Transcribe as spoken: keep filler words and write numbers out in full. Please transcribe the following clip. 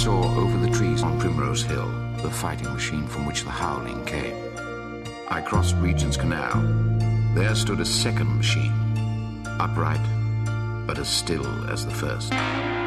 saw over the trees on Primrose Hill the fighting machine from which the howling came. I crossed Regent's Canal. There stood a second machine, upright, but as still as the first.